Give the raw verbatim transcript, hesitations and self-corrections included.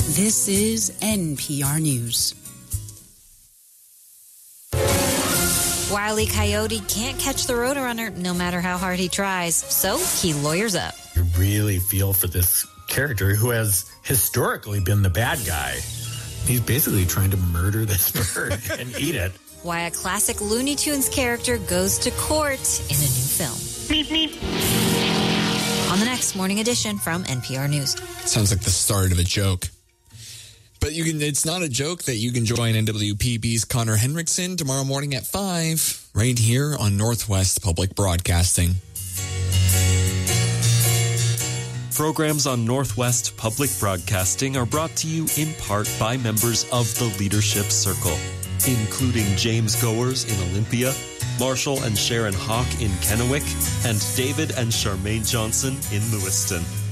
This is N P R News. Wile E. Coyote can't catch the Roadrunner no matter how hard he tries, so he lawyers up. You really feel for this character who has historically been the bad guy. He's basically trying to murder this bird and eat it. Why a classic Looney Tunes character goes to court in a new film. Meep, meep. On the next Morning Edition from N P R News. Sounds like the start of a joke. But you can. It's not a joke that you can join N W P B's Connor Henriksen tomorrow morning at five, right here on Northwest Public Broadcasting. Programs on Northwest Public Broadcasting are brought to you in part by members of the Leadership Circle, including James Goers in Olympia, Marshall and Sharon Hawk in Kennewick, and David and Charmaine Johnson in Lewiston.